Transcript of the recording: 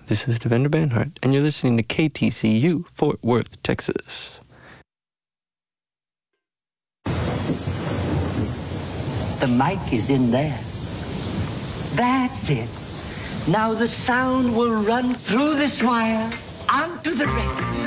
This is Devendra Banhart, and you're listening to KTCU, Fort Worth, Texas. The mic is in there. That's it. Now the sound will run through this wire onto the record.